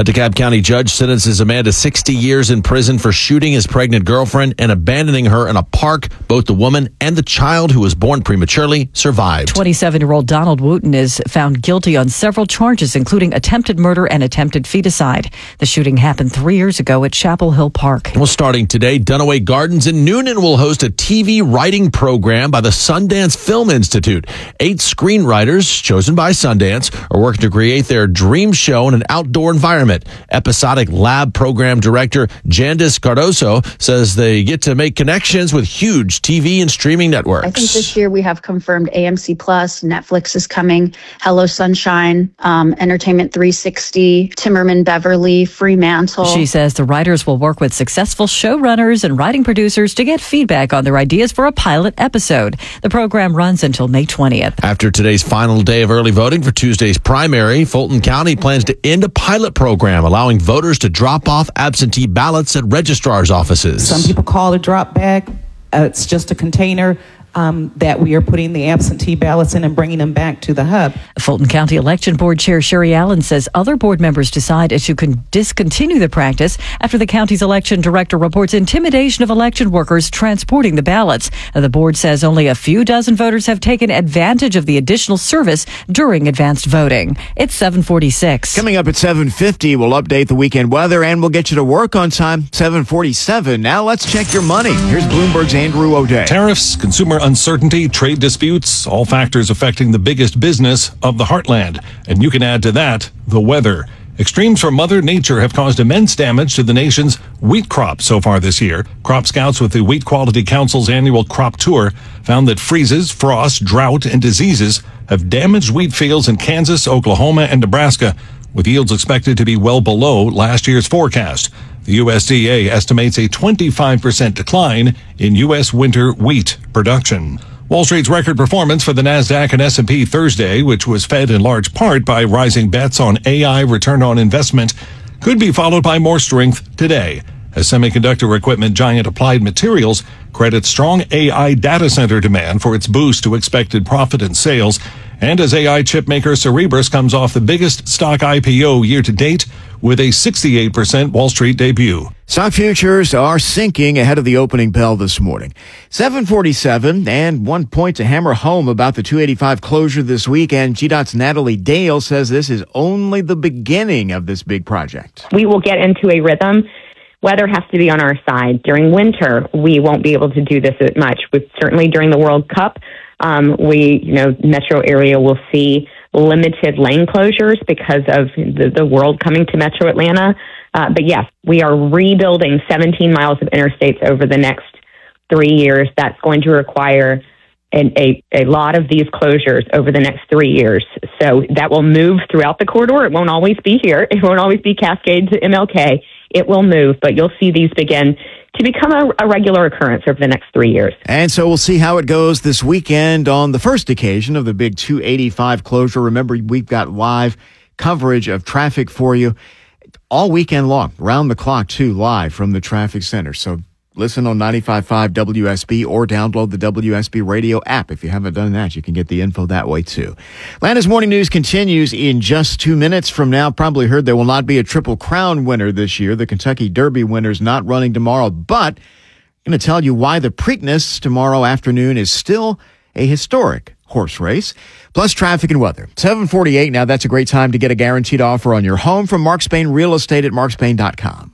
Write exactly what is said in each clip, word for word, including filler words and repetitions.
A DeKalb County judge sentences a man to sixty years in prison for shooting his pregnant girlfriend and abandoning her in a park. Both the woman and the child, who was born prematurely, survived. twenty-seven-year-old Donald Wooten is found guilty on several charges, including attempted murder and attempted feticide. The shooting happened three years ago at Chapel Hill Park. Well, starting today, Dunaway Gardens in Noonan will host a T V writing program by the Sundance Film Institute. Eight screenwriters chosen by Sundance are working to create their dream show in an outdoor environment. Episodic Lab program director Jandis Cardoso says they get to make connections with huge T V and streaming networks. I think this year we have confirmed A M C Plus, Netflix is coming, Hello Sunshine, um, Entertainment three sixty, Timmerman Beverly, Fremantle. She says the writers will work with successful showrunners and writing producers to get feedback on their ideas for a pilot episode. The program runs until May twentieth. After today's final day of early voting for Tuesday's primary, Fulton County plans to end a pilot program allowing voters to drop off absentee ballots at registrar's offices. Some people call it a drop bag. Uh, it's just a container um, that we are putting the absentee ballots in and bringing them back to the hub. Fulton County Election Board Chair Sherry Allen says other board members decided to con- discontinue the practice after the county's election director reports intimidation of election workers transporting the ballots. The board says only a few dozen voters have taken advantage of the additional service during advanced voting. It's seven forty-six. Coming up at seven fifty, we'll update the weekend weather and we'll get you to work on time. seven forty-seven. Now let's check your money. Here's Bloomberg's Andrew O'Day. Tariffs, consumer uncertainty, trade disputes, all factors affecting the biggest business of the heartland. And you can add to that the weather. Extremes from Mother Nature have caused immense damage to the nation's wheat crop so far this year. Crop scouts with the Wheat Quality Council's annual crop tour found that freezes, frost, drought, and diseases have damaged wheat fields in Kansas, Oklahoma, and Nebraska, with yields expected to be well below last year's forecast. The U S D A estimates a twenty-five percent decline in U S winter wheat production. Wall Street's record performance for the NASDAQ and S and P Thursday, which was fed in large part by rising bets on A I return on investment, could be followed by more strength today, as semiconductor equipment giant Applied Materials credits strong A I data center demand for its boost to expected profit and sales, and as A I chipmaker Cerebras comes off the biggest stock I P O year to date with a sixty-eight percent Wall Street debut. Stock futures are sinking ahead of the opening bell this morning. seven forty-seven, and one point to hammer home about the two eighty-five closure this week. And G DOT's Natalie Dale says this is only the beginning of this big project. We will get into a rhythm. Weather has to be on our side. During winter, we won't be able to do this as much. But certainly during the World Cup, um, we, you know, metro area will see limited lane closures because of the, the world coming to Metro Atlanta. Uh, but yes, we are rebuilding seventeen miles of interstates over the next three years. That's going to require an, a, a lot of these closures over the next three years. So that will move throughout the corridor. It won't always be here. It won't always be Cascade to M L K. It will move, but you'll see these begin to become a, a regular occurrence over the next three years. And so we'll see how it goes this weekend on the first occasion of the big two eighty-five closure. Remember, we've got live coverage of traffic for you all weekend long, round the clock, too, live from the traffic center. So listen on ninety-five point five W S B or download the W S B radio app. If you haven't done that, you can get the info that way, too. Atlanta's Morning News continues in just two minutes from now. Probably heard there will not be a Triple Crown winner this year. The Kentucky Derby winner's not running tomorrow, but I'm going to tell you why the Preakness tomorrow afternoon is still a historic horse race, plus traffic and weather. seven forty-eight now. That's a great time to get a guaranteed offer on your home from Mark Spain Real Estate at mark spain dot com.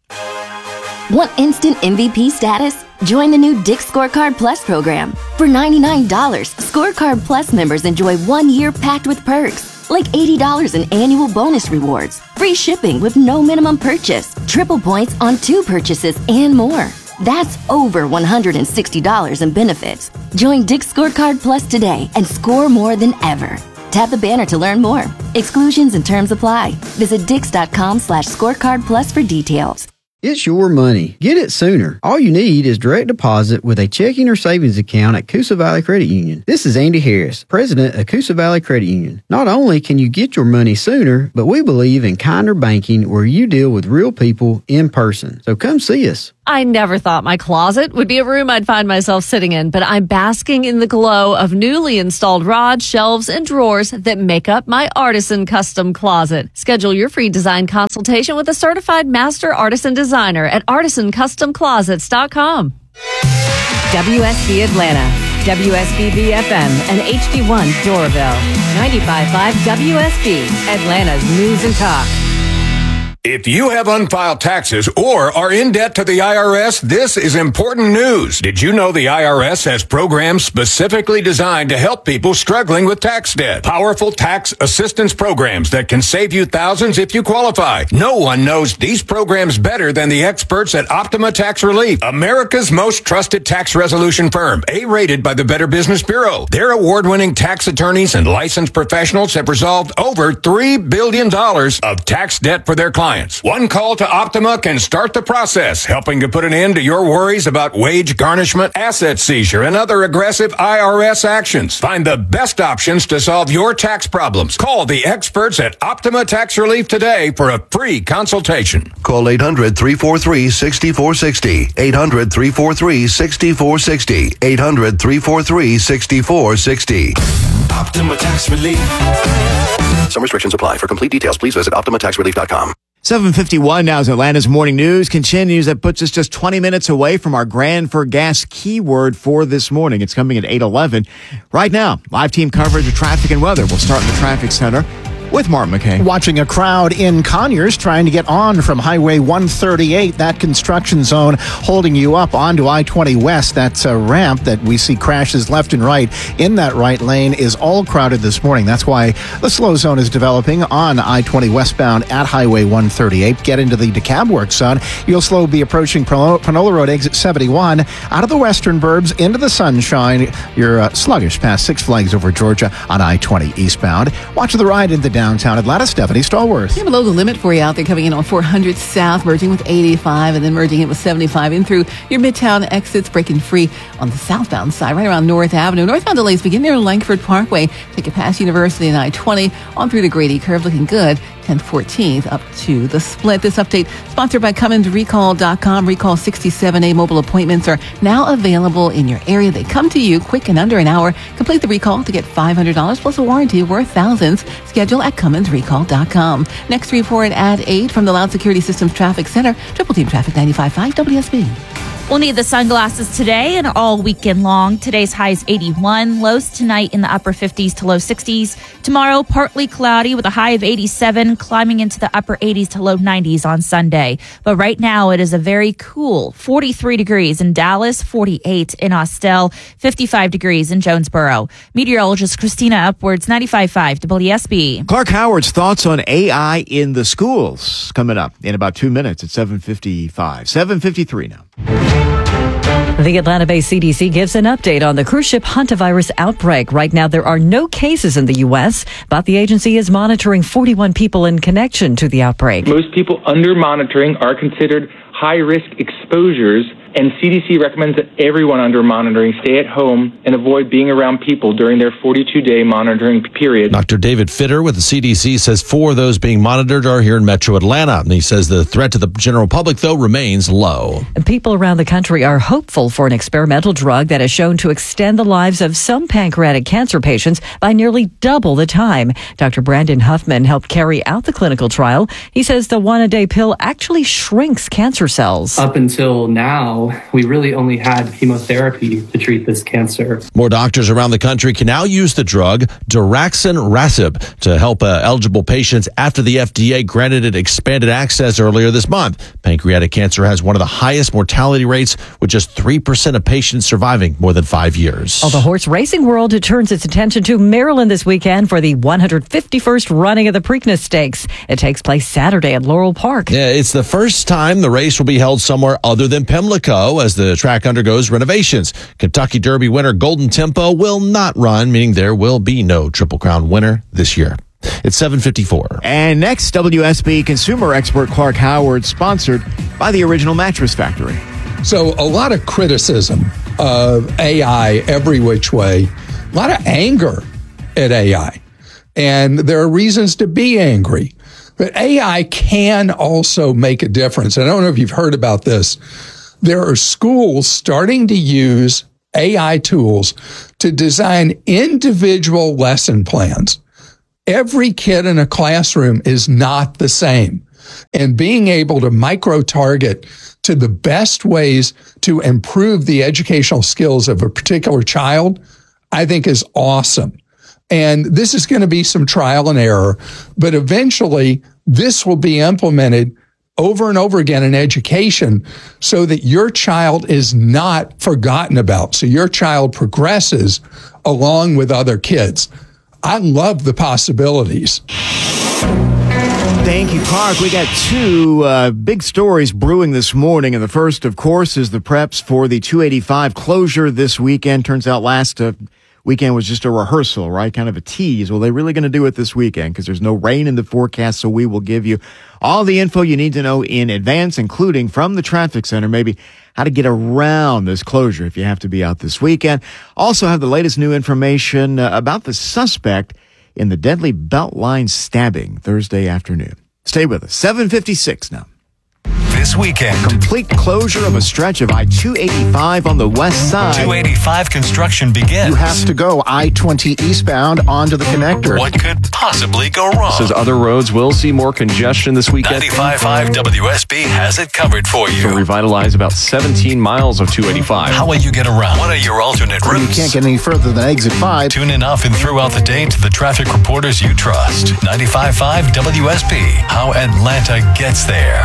Want instant M V P status? Join the new Dick's Scorecard Plus program. For ninety-nine dollars, Scorecard Plus members enjoy one year packed with perks, like eighty dollars in annual bonus rewards, free shipping with no minimum purchase, triple points on two purchases, and more. That's over one hundred sixty dollars in benefits. Join Dick's Scorecard Plus today and score more than ever. Tap the banner to learn more. Exclusions and terms apply. Visit dix.com slash scorecard plus for details. It's your money. Get it sooner. All you need is direct deposit with a checking or savings account at Coosa Valley Credit Union. This is Andy Harris, president of Coosa Valley Credit Union. Not only can you get your money sooner, but we believe in kinder banking where you deal with real people in person. So come see us. I never thought my closet would be a room I'd find myself sitting in, but I'm basking in the glow of newly installed rods, shelves, and drawers that make up my Artisan Custom Closet. Schedule your free design consultation with a certified master artisan designer at artisan custom closets dot com. W S B Atlanta, W S B B F M, and H D one Doraville. ninety-five point five W S B, Atlanta's News and Talk. If you have unfiled taxes or are in debt to the I R S, this is important news. Did you know the I R S has programs specifically designed to help people struggling with tax debt? Powerful tax assistance programs that can save you thousands if you qualify. No one knows these programs better than the experts at Optima Tax Relief, America's most trusted tax resolution firm, A-rated by the Better Business Bureau. Their award-winning tax attorneys and licensed professionals have resolved over three billion dollars of tax debt for their clients. One call to Optima can start the process, helping to put an end to your worries about wage garnishment, asset seizure, and other aggressive I R S actions. Find the best options to solve your tax problems. Call the experts at Optima Tax Relief today for a free consultation. Call eight hundred, three four three, six four six zero. eight hundred, three four three, six four six zero. eight hundred, three four three, six four six zero. Optima Tax Relief. Some restrictions apply. For complete details, please visit optima tax relief dot com. seven fifty-one now as Atlanta's morning news continues. That puts us just twenty minutes away from our Grand for Gas keyword for this morning. It's coming at eight eleven. Right now, live team coverage of traffic and weather. We'll start in the traffic center with Mark McKay. Watching a crowd in Conyers trying to get on from Highway one thirty-eight, that construction zone holding you up onto I twenty West. That's a ramp that we see crashes left and right in that right lane is all crowded this morning. That's why the slow zone is developing on I twenty westbound at Highway one thirty-eight. Get into the DeKalb Works zone. You'll slow be approaching Panola Road exit seventy-one out of the western burbs into the sunshine. You're uh, sluggish past Six Flags over Georgia on I twenty eastbound. Watch the ride into downtown Atlanta. Stephanie Stallworth. Yeah, below the limit for you out there coming in on four hundred South, merging with eighty-five, and then merging it with seventy-five in through your Midtown exits, breaking free on the southbound side, right around North Avenue. Northbound delays begin near Langford Parkway. Take it past University and I twenty on through the Grady Curve, looking good. tenth, fourteenth up to the split. This update sponsored by Cummins Recall dot com. Recall sixty-seven A mobile appointments are now available in your area. They come to you quick and under an hour. Complete the recall to get five hundred dollars plus a warranty worth thousands. Schedule at Cummins Recall dot com. Next report at eight from the Loud Security Systems Traffic Center. Triple Team Traffic ninety-five point five W S B. We'll need the sunglasses today and all weekend long. Today's high is eighty-one. Lows tonight in the upper fifties to low sixties. Tomorrow, partly cloudy with a high of eighty-seven, climbing into the upper eighties to low nineties on Sunday. But right now, it is a very cool forty-three degrees in Dallas, forty-eight in Austell, fifty-five degrees in Jonesboro. Meteorologist Christina Upwards, ninety-five point five W S B. Clark Howard's thoughts on A I in the schools coming up in about two minutes at seven fifty-five. seven fifty-three now. The Atlanta-based C D C gives an update on the cruise ship hantavirus outbreak. Right now, there are no cases in the U S, but the agency is monitoring forty-one people in connection to the outbreak. Most people under monitoring are considered high-risk exposures, and C D C recommends that everyone under monitoring stay at home and avoid being around people during their forty-two day monitoring period. Doctor David Fitter with the C D C says four of those being monitored are here in Metro Atlanta. And he says the threat to the general public, though, remains low. People around the country are hopeful for an experimental drug that has shown to extend the lives of some pancreatic cancer patients by nearly double the time. Doctor Brandon Huffman helped carry out the clinical trial. He says the one-a-day pill actually shrinks cancer cells. Up until now, we really only had chemotherapy to treat this cancer. More doctors around the country can now use the drug daraxonrasib to help uh, eligible patients after the F D A granted it expanded access earlier this month. Pancreatic cancer has one of the highest mortality rates, with just three percent of patients surviving more than five years. Oh, the horse racing world turns its attention to Maryland this weekend for the one hundred fifty-first running of the Preakness Stakes. It takes place Saturday at Laurel Park. Yeah, it's the first time the race will be held somewhere other than Pimlico as the track undergoes renovations. Kentucky Derby winner Golden Tempo will not run, meaning there will be no Triple Crown winner this year. It's seven fifty-four. And next, W S B consumer expert Clark Howard, sponsored by the Original Mattress Factory. So a lot of criticism of A I every which way, a lot of anger at A I. And there are reasons to be angry. But A I can also make a difference. I don't know if you've heard about this. There are schools starting to use A I tools to design individual lesson plans. Every kid in a classroom is not the same. And being able to micro-target to the best ways to improve the educational skills of a particular child, I think is awesome. And this is going to be some trial and error, but eventually this will be implemented over and over again in education so that your child is not forgotten about. So your child progresses along with other kids. I love the possibilities. Thank you, Clark. We got two uh, big stories brewing this morning. And the first, of course, is the preps for the two eighty-five closure this weekend. Turns out last uh, weekend was just a rehearsal, right? Kind of a tease. Well, they're really going to do it this weekend because there's no rain in the forecast. So we will give you all the info you need to know in advance, including from the traffic center, maybe how to get around this closure if you have to be out this weekend. Also have the latest new information uh, about the suspect in the deadly Beltline stabbing Thursday afternoon. Stay with us. seven fifty-six now. This weekend, complete closure of a stretch of I two eighty-five on the west side. two eighty-five construction begins. You have to go I twenty eastbound onto the connector. What could possibly go wrong? Says other roads will see more congestion this weekend. ninety-five point five W S B has it covered for you. To revitalize about seventeen miles of two eighty-five. How will you get around? What are your alternate routes? You can't get any further than exit five. Tune in often throughout the day to the traffic reporters you trust. ninety-five point five W S B. How Atlanta gets there.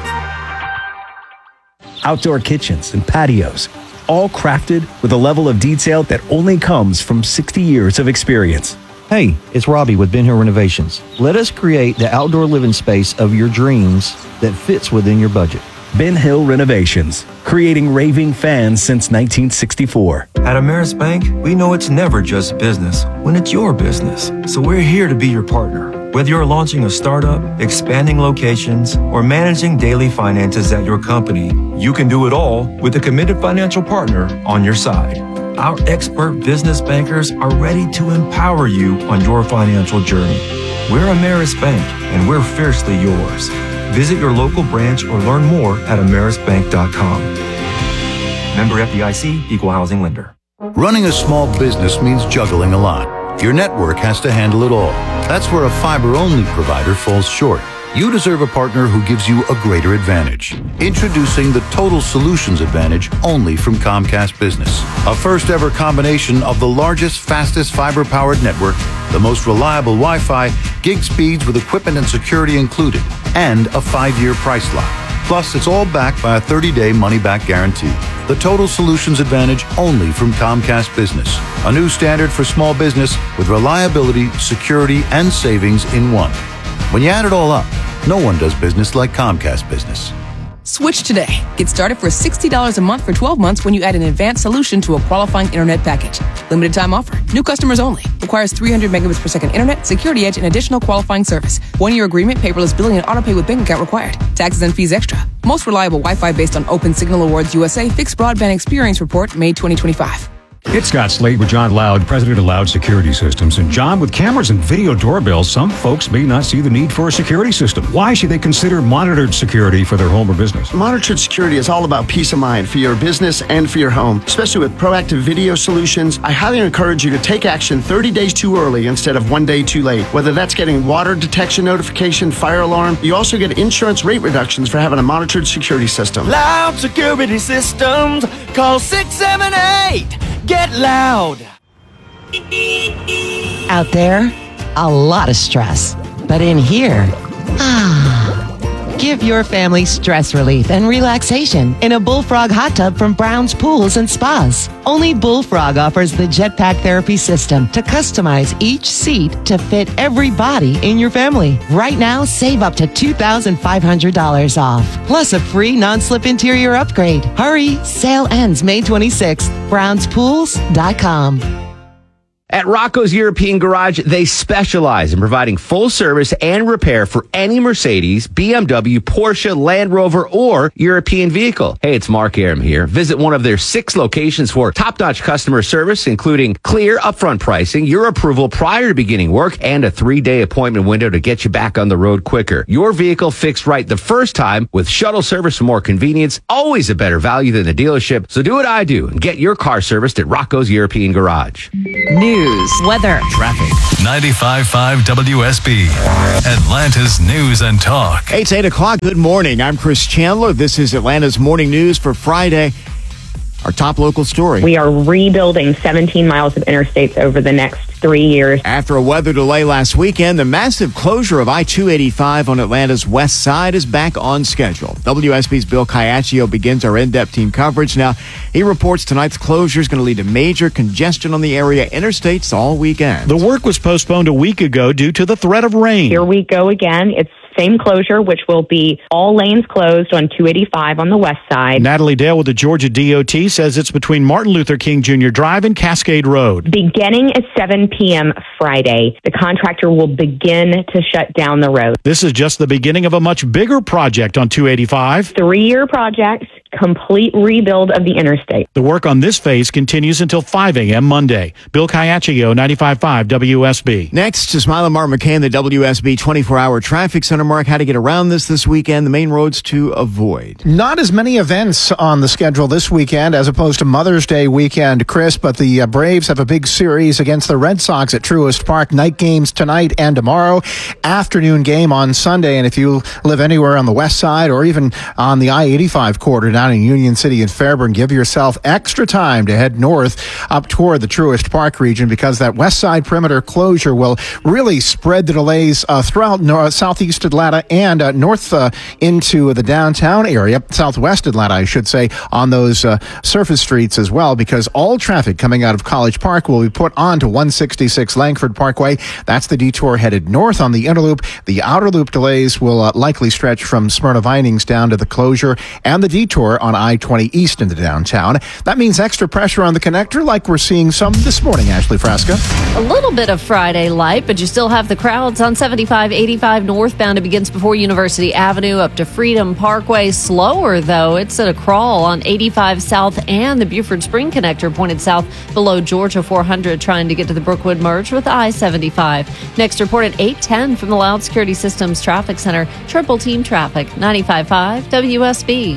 Outdoor kitchens and patios, all crafted with a level of detail that only comes from sixty years of experience. Hey, it's Robbie with Ben Hill Renovations. Let us create the outdoor living space of your dreams that fits within your budget. Ben Hill Renovations, creating raving fans since nineteen sixty-four. At Ameris Bank, we know it's never just business when it's your business. So we're here to be your partner. Whether you're launching a startup, expanding locations, or managing daily finances at your company, you can do it all with a committed financial partner on your side. Our expert business bankers are ready to empower you on your financial journey. We're Ameris Bank, and we're fiercely yours. Visit your local branch or learn more at ameris bank dot com. Member F D I C, Equal Housing Lender. Running a small business means juggling a lot. Your network has to handle it all. That's where a fiber-only provider falls short. You deserve a partner who gives you a greater advantage. Introducing the Total Solutions Advantage only from Comcast Business. A first-ever combination of the largest, fastest fiber-powered network, the most reliable Wi-Fi, gig speeds with equipment and security included, and a five-year price lock. Plus, it's all backed by a thirty-day money-back guarantee. The Total Solutions Advantage only from Comcast Business. A new standard for small business with reliability, security, and savings in one. When you add it all up, no one does business like Comcast Business. Switch today. Get started for sixty dollars a month for twelve months when you add an advanced solution to a qualifying internet package. Limited time offer. New customers only. Requires three hundred megabits per second internet, security edge, and additional qualifying service. One-year agreement, paperless billing, and autopay with bank account required. Taxes and fees extra. Most reliable Wi-Fi based on Open Signal Awards U S A Fixed Broadband Experience Report, May twenty twenty-five. It's Scott Slade with John Loud, president of Loud Security Systems. And John, with cameras and video doorbells, some folks may not see the need for a security system. Why should they consider monitored security for their home or business? Monitored security is all about peace of mind for your business and for your home, especially with proactive video solutions. I highly encourage you to take action thirty days too early instead of one day too late. Whether that's getting water detection notification, fire alarm, you also get insurance rate reductions for having a monitored security system. Loud Security Systems. Call six seven eight. Get loud. Out there, a lot of stress. But in here, ah, give your family stress relief and relaxation in a Bullfrog hot tub from Brown's Pools and Spas. Only Bullfrog offers the Jetpack Therapy System to customize each seat to fit every body in your family. Right now, save up to two thousand five hundred dollars off, plus a free non-slip interior upgrade. Hurry, sale ends May twenty-sixth. browns pools dot com. At Rocco's European Garage, they specialize in providing full service and repair for any Mercedes, B M W, Porsche, Land Rover, or European vehicle. Hey, it's Mark Aram here. Visit one of their six locations for top-notch customer service, including clear upfront pricing, your approval prior to beginning work, and a three-day appointment window to get you back on the road quicker. Your vehicle fixed right the first time with shuttle service for more convenience. Always a better value than the dealership. So do what I do and get your car serviced at Rocco's European Garage. News. Weather. Traffic. ninety-five point five W S B, Atlanta's news and talk. It's eight o'clock. Good morning. I'm Chris Chandler. This is Atlanta's morning news for Friday. Our top local story. We are rebuilding seventeen miles of interstates over the next three years. After a weather delay last weekend, the massive closure of I two eighty-five on Atlanta's west side is back on schedule. W S B's Bill Caiaccio begins our in-depth team coverage. Now, he reports tonight's closure is going to lead to major congestion on the area interstates all weekend. The work was postponed a week ago due to the threat of rain. Here we go again. It's same closure, which will be all lanes closed on two eighty-five on the west side. Natalie Dale with the Georgia D O T says it's between Martin Luther King Junior Drive and Cascade Road. Beginning at seven p.m. Friday, the contractor will begin to shut down the road. This is just the beginning of a much bigger project on two eighty-five. Three-year project, complete rebuild of the interstate. The work on this phase continues until five a.m. Monday. Bill Caiaccio, ninety-five point five W S B. Next, to Smile and Mark McCann, the W S B twenty-four hour traffic center. Mark, how to get around this this weekend, the main roads to avoid. Not as many events on the schedule this weekend as opposed to Mother's Day weekend, Chris, but the uh, Braves have a big series against the Red Sox at Truist Park. Night games tonight and tomorrow, afternoon game on Sunday. And if you live anywhere on the west side or even on the I eighty-five corridor down in Union City and Fairburn, give yourself extra time to head north up toward the Truist Park region, because that west side perimeter closure will really spread the delays uh, throughout north, southeast Atlanta and uh, north uh, into the downtown area, southwest Atlanta, I should say, on those uh, surface streets as well, because all traffic coming out of College Park will be put onto one sixty-six Langford Parkway. That's the detour headed north on the inner loop. The outer loop delays will uh, likely stretch from Smyrna Vinings down to the closure and the detour on I twenty east into downtown. That means extra pressure on the connector, like we're seeing some this morning, Ashley Frasca. A little bit of Friday light, but you still have the crowds on seventy-five eighty-five northbound. It begins before University Avenue up to Freedom Parkway. Slower, though. It's at a crawl on eighty-five south and the Buford Spring connector pointed south below Georgia four hundred, trying to get to the Brookwood merge with I seventy-five. Next report at eight ten from the Loud Security Systems Traffic Center. Triple Team Traffic, ninety-five point five W S B.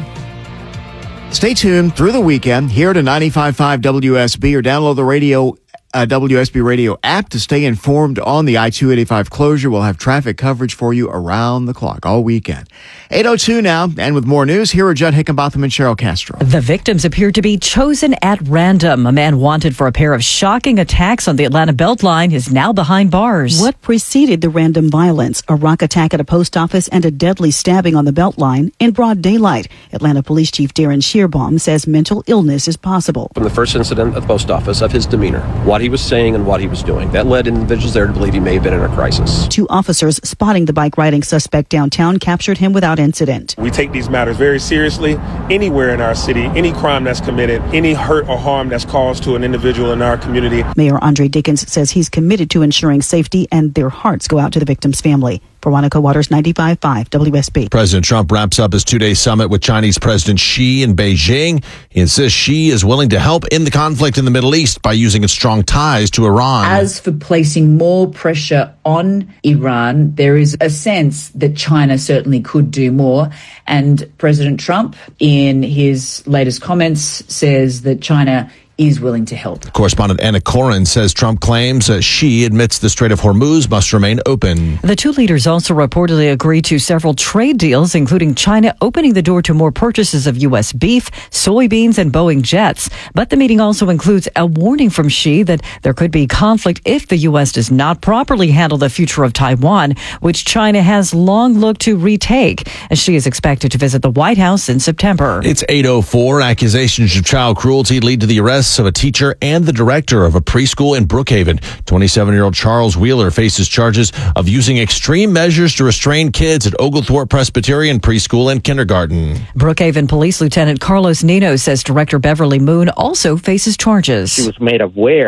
Stay tuned through the weekend here to ninety-five point five W S B or download the radio uh, W S B radio app to stay informed on the I two eighty-five closure. We'll have traffic coverage for you around the clock all weekend. eight oh two now, and with more news, here are Judd Hickenbotham and Cheryl Castro. The victims appear to be chosen at random. A man wanted for a pair of shocking attacks on the Atlanta Beltline is now behind bars. What preceded the random violence? A rock attack at a post office and a deadly stabbing on the Beltline in broad daylight. Atlanta Police Chief Darren Shearbaum says mental illness is possible. From the first incident at the post office, of his demeanor, what he was saying and what he was doing, that led individuals there to believe he may have been in a crisis. Two officers spotting the bike riding suspect downtown captured him without incident. We take these matters very seriously. Anywhere in our city, any crime that's committed, any hurt or harm that's caused to an individual in our community. Mayor Andre Dickens says he's committed to ensuring safety, and their hearts go out to the victim's family. Veronica Waters, ninety-five point five W S B. President Trump wraps up his two-day summit with Chinese President Xi in Beijing. He insists Xi is willing to help in the conflict in the Middle East by using its strong ties to Iran. As for placing more pressure on Iran, there is a sense that China certainly could do more. And President Trump, in his latest comments, says that China is willing to help. Correspondent Anna Corin says Trump claims that Xi admits the Strait of Hormuz must remain open. The two leaders also reportedly agreed to several trade deals, including China opening the door to more purchases of U S beef, soybeans, and Boeing jets. But the meeting also includes a warning from Xi that there could be conflict if the U S does not properly handle the future of Taiwan, which China has long looked to retake. Xi is expected to visit the White House in September. It's eight oh four. Accusations of child cruelty lead to the arrest of a teacher and the director of a preschool in Brookhaven. twenty-seven-year-old Charles Wheeler faces charges of using extreme measures to restrain kids at Oglethorpe Presbyterian Preschool and Kindergarten. Brookhaven Police Lieutenant Carlos Nino says Director Beverly Moon also faces charges. She was made aware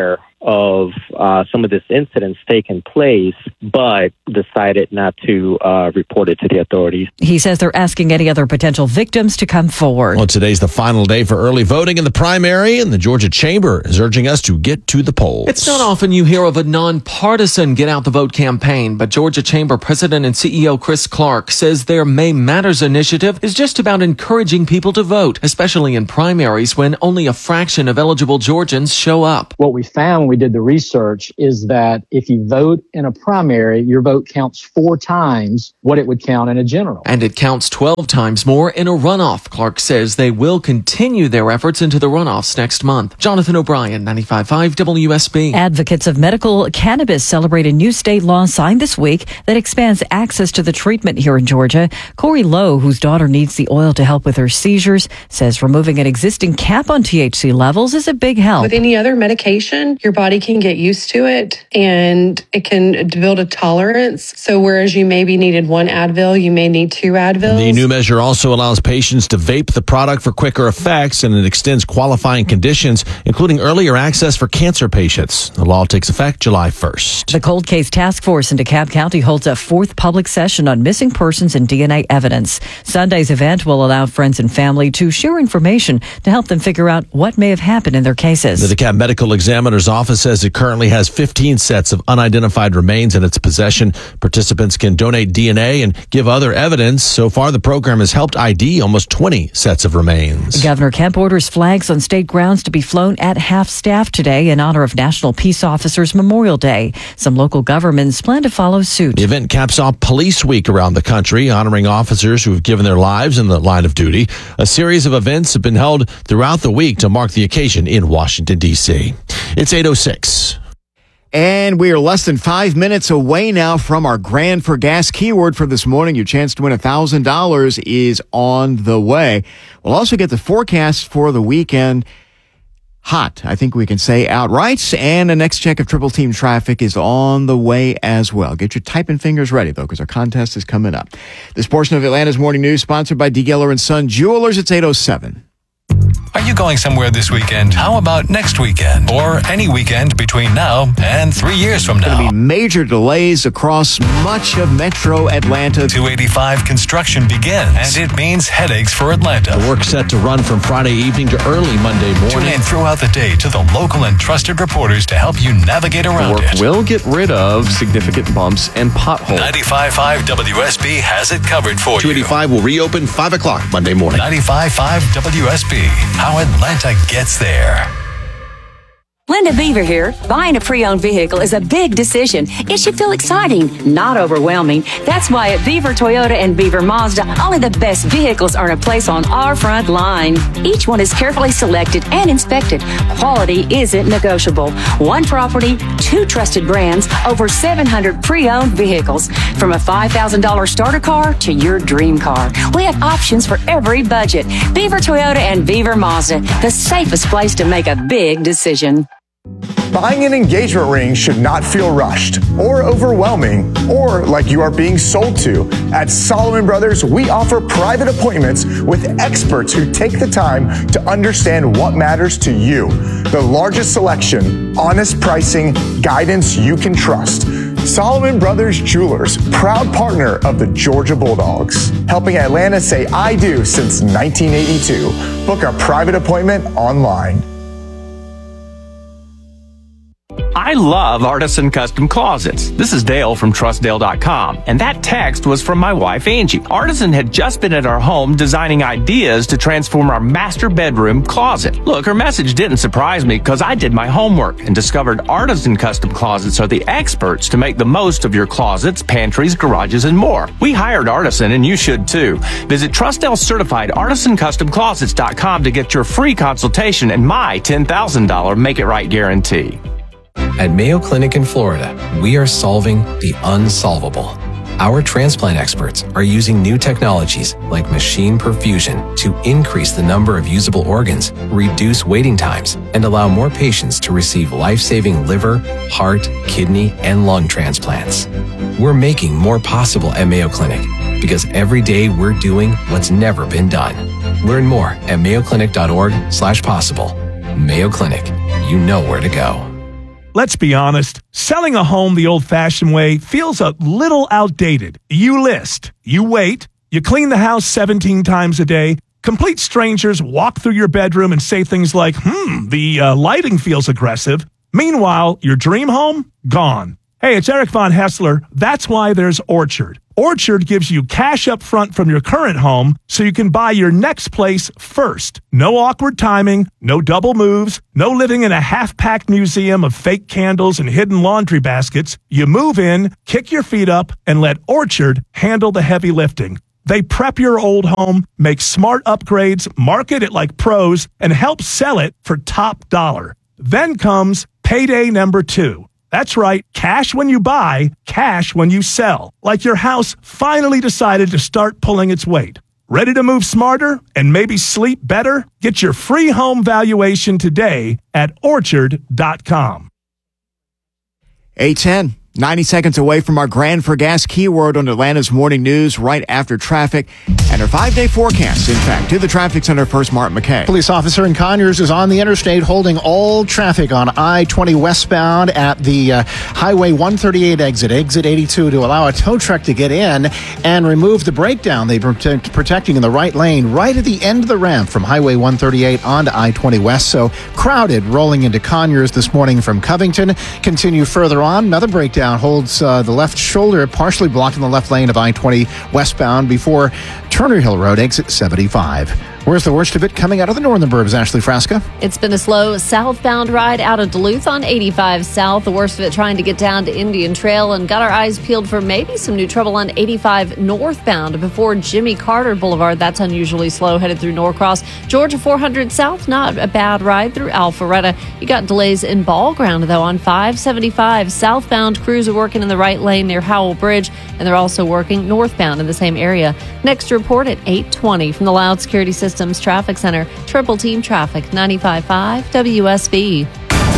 of uh, some of this incidents taking place, but decided not to uh, report it to the authorities. He says they're asking any other potential victims to come forward. Well, today's the final day for early voting in the primary, and the Georgia Chamber is urging us to get to the polls. It's not often you hear of a nonpartisan Get Out the Vote campaign, but Georgia Chamber President and C E O Chris Clark says their May Matters initiative is just about encouraging people to vote, especially in primaries when only a fraction of eligible Georgians show up. What we found when we did the research is that if you vote in a primary, your vote counts four times what it would count in a general. And it counts twelve times more in a runoff. Clark says they will continue their efforts into the runoffs next month. Jonathan O'Brien, ninety-five point five W S B. Advocates of medical cannabis celebrate a new state law signed this week that expands access to the treatment here in Georgia. Corey Lowe, whose daughter needs the oil to help with her seizures, says removing an existing cap on T H C levels is a big help. With any other medication, your body can get used to it and it can build a tolerance. So whereas you maybe needed one Advil, you may need two Advils. The new measure also allows patients to vape the product for quicker effects, and it extends qualifying conditions, including earlier access for cancer patients. The law takes effect July first. The Cold Case Task Force in DeKalb County holds a fourth public session on missing persons and D N A evidence. Sunday's event will allow friends and family to share information to help them figure out what may have happened in their cases. The DeKalb Medical Examiner's Office says it currently has fifteen sets of unidentified remains in its possession. Participants can donate D N A and give other evidence. So far, the program has helped I D almost twenty sets of remains. Governor Kemp orders flags on state grounds to be flown at half-staff today in honor of National Peace Officers Memorial Day. Some local governments plan to follow suit. The event caps off Police Week around the country, honoring officers who have given their lives in the line of duty. A series of events have been held throughout the week to mark the occasion in Washington, D C. It's eight oh six. And we are less than five minutes away now from our Grand for Gas keyword for this morning. Your chance to win one thousand dollars is on the way. We'll also get the forecast for the weekend. Hot, I think we can say outright. And the next check of Triple Team traffic is on the way as well. Get your typing fingers ready, though, because our contest is coming up. This portion of Atlanta's Morning News sponsored by D. Geller and Son Jewelers. It's eight oh seven. Are you going somewhere this weekend? How about next weekend? Or any weekend between now and three years from now? Going to be major delays across much of metro Atlanta. two eighty-five construction begins, and it means headaches for Atlanta. The work set to run from Friday evening to early Monday morning. Tune in throughout the day to the local and trusted reporters to help you navigate around the work it. will get rid of significant bumps and potholes. ninety-five point five W S B has it covered for two you. two eighty-five will reopen five o'clock Monday morning. ninety-five point five W S B. How Atlanta gets there. Linda Beaver here. Buying a pre-owned vehicle is a big decision. It should feel exciting, not overwhelming. That's why at Beaver Toyota and Beaver Mazda, only the best vehicles earn a place on our front line. Each one is carefully selected and inspected. Quality isn't negotiable. One property, two trusted brands, over seven hundred pre-owned vehicles. From a five thousand dollars starter car to your dream car. We have options for every budget. Beaver Toyota and Beaver Mazda, the safest place to make a big decision. Buying an engagement ring should not feel rushed or overwhelming or like you are being sold to. At Solomon Brothers, we offer private appointments with experts who take the time to understand what matters to you. The largest selection, honest pricing, guidance you can trust. Solomon Brothers Jewelers, proud partner of the Georgia Bulldogs, helping Atlanta say I do since nineteen eighty-two. Book a private appointment online. I love Artisan Custom Closets. This is Dale from Trust Dale dot com, and that text was from my wife, Angie. Artisan had just been at our home designing ideas to transform our master bedroom closet. Look, her message didn't surprise me because I did my homework and discovered Artisan Custom Closets are the experts to make the most of your closets, pantries, garages, and more. We hired Artisan, and you should too. Visit Trust Dale certified Artisan Custom Closets dot com to get your free consultation and my ten thousand dollars Make It Right guarantee. At Mayo Clinic in Florida, we are solving the unsolvable. Our transplant experts are using new technologies like machine perfusion to increase the number of usable organs, reduce waiting times, and allow more patients to receive life-saving liver, heart, kidney, and lung transplants. We're making more possible at Mayo Clinic because every day we're doing what's never been done. Learn more at mayo clinic dot org slash possible. Mayo Clinic, you know where to go. let's be honest, selling a home the old-fashioned way feels a little outdated. You list, you wait, you clean the house seventeen times a day, complete strangers walk through your bedroom and say things like, hmm, the uh, lighting feels aggressive. Meanwhile, your dream home? Gone. Hey, it's Eric Von Hessler. That's why there's Orchard. Orchard gives you cash up front from your current home so you can buy your next place first. No awkward timing, no double moves, no living in a half-packed museum of fake candles and hidden laundry baskets. You move in, kick your feet up, and let Orchard handle the heavy lifting. They prep your old home, make smart upgrades, market it like pros, and help sell it for top dollar. Then comes payday number two. That's right, cash when you buy, cash when you sell. Like your house finally decided to start pulling its weight. Ready to move smarter and maybe sleep better? Get your free home valuation today at orchard dot com. eight ten, ninety seconds away from our Grand for Gas keyword on Atlanta's Morning News right after traffic and our five-day forecast. In fact, to the Traffic Center first, Mark McKay. Police officer in Conyers is on the interstate holding all traffic on I twenty westbound at the uh, Highway one thirty-eight exit, exit eighty-two, to allow a tow truck to get in and remove the breakdown. They protect, protecting in the right lane right at the end of the ramp from Highway one thirty-eight onto I twenty west. So crowded rolling into Conyers this morning from Covington. Continue further on, another breakdown holds uh, the left shoulder partially blocking the left lane of I twenty westbound before Turner Hill Road, exit seventy-five. Where's the worst of it coming out of the northern burbs, Ashley Frasca? It's been a slow southbound ride out of Duluth on eighty-five South. The worst of it trying to get down to Indian Trail, and got our eyes peeled for maybe some new trouble on eighty-five northbound before Jimmy Carter Boulevard. That's unusually slow headed through Norcross. Georgia four hundred South, not a bad ride through Alpharetta. You got delays in Ball Ground, though, on five seventy-five. Southbound crews are working in the right lane near Howell Bridge, and they're also working northbound in the same area. Next report at eight twenty from the Loud Security Systems Traffic Center. Triple Team Traffic, ninety-five point five W S B.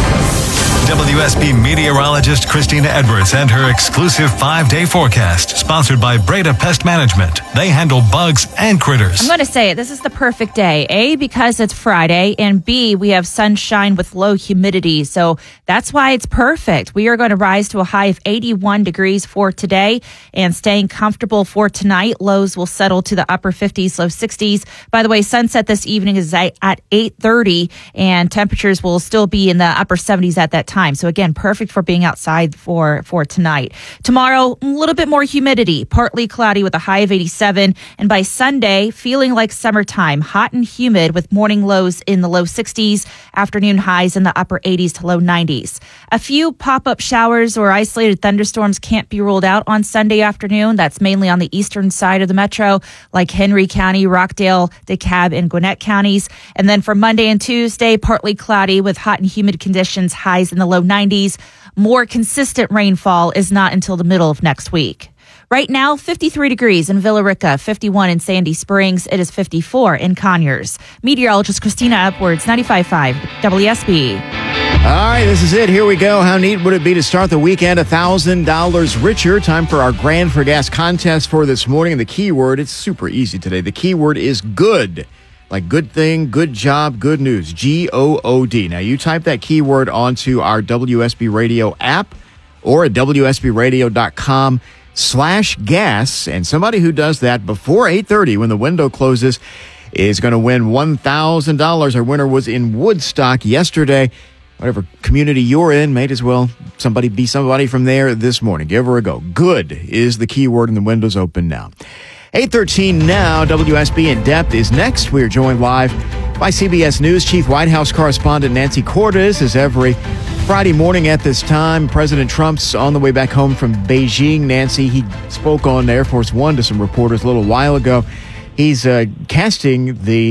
W S B meteorologist Christina Edwards and her exclusive five-day forecast, sponsored by Breda Pest Management. They handle bugs and critters. I'm going to say it. This is the perfect day. A, because it's Friday, and B, we have sunshine with low humidity. So that's why it's perfect. We are going to rise to a high of eighty-one degrees for today and staying comfortable for tonight. Lows will settle to the upper fifties, low sixties. By the way, sunset this evening is at eight thirty, and temperatures will still be in the upper seventies at that time. So again, perfect for being outside for, for tonight. Tomorrow, a little bit more humidity, partly cloudy with a high of eighty-seven. And by Sunday, feeling like summertime, hot and humid with morning lows in the low sixties, afternoon highs in the upper eighties to low nineties. A few pop-up showers or isolated thunderstorms can't be ruled out on Sunday afternoon. That's mainly on the eastern side of the metro, like Henry County, Rockdale, DeKalb, and Gwinnett counties. And then for Monday and Tuesday, partly cloudy with hot and humid conditions, highs in the low nineties. More consistent rainfall is not until the middle of next week. Right now, fifty-three degrees in Villa Rica, fifty-one in Sandy Springs. It is fifty-four in Conyers. Meteorologist Christina Edwards, ninety-five point five W S B. All right, this is it. Here we go. How neat would it be to start the weekend one thousand dollars richer? Time for our Grand for Gas contest for this morning. The keyword, it's super easy today. The keyword is good. Like good thing, good job, good news. G O O D. Now, you type that keyword onto our W S B Radio app or at W S B radio dot com slash gas. And somebody who does that before eight thirty when the window closes is going to win one thousand dollars. Our winner was in Woodstock yesterday. Whatever community you're in, may as well somebody be somebody from there this morning. Give her a go. Good is the keyword, and the window's open now. eight thirteen now, W S B In Depth is next. We are joined live by C B S News Chief White House correspondent Nancy Cordes. As every Friday morning at this time, President Trump's on the way back home from Beijing. Nancy, he spoke on Air Force One to some reporters a little while ago. He's uh, casting the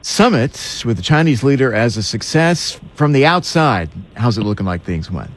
summit with the Chinese leader as a success from the outside. How's it looking like things went?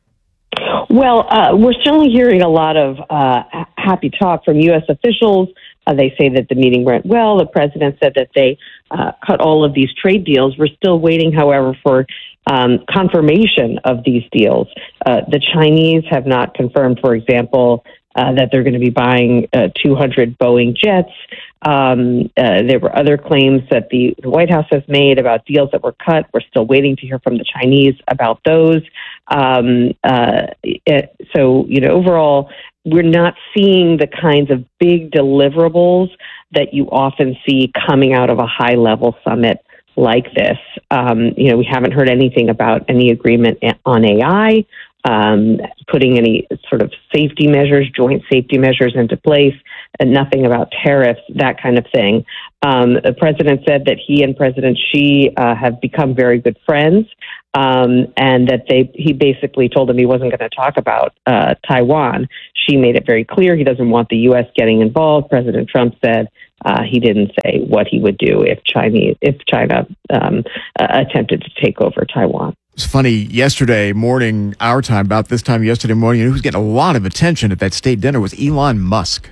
Well, uh, we're certainly hearing a lot of uh, happy talk from U S officials. Uh, they say that the meeting went well. The president said that they uh, cut all of these trade deals. We're still waiting, however, for um, confirmation of these deals. Uh, the Chinese have not confirmed, for example, uh, that they're going to be buying uh, two hundred Boeing jets. Um, uh, there were other claims that the, the White House has made about deals that were cut. We're still waiting to hear from the Chinese about those. Um, uh, it, so, you know, overall, we're not seeing the kinds of big deliverables that you often see coming out of a high-level summit like this. Um, you know, we haven't heard anything about any agreement on A I, um, putting any sort of safety measures, joint safety measures into place, and nothing about tariffs, that kind of thing. Um, the president said that he and President Xi uh, have become very good friends, um, and that they he basically told him he wasn't going to talk about uh, Taiwan. Xi made it very clear he doesn't want the U S getting involved. President Trump said uh, he didn't say what he would do if Chinese if China um, uh, attempted to take over Taiwan. It's funny, yesterday morning, our time, about this time yesterday morning, you know, who was getting a lot of attention at that state dinner was Elon Musk.